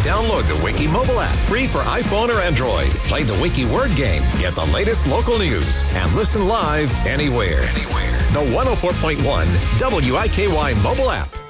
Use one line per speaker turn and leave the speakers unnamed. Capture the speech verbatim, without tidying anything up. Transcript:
Download the Wiki mobile app, free for iPhone or Android. Play the Wiki word game, get the latest local news, and listen live anywhere. Anywhere. The one oh four point one W I K Y mobile app.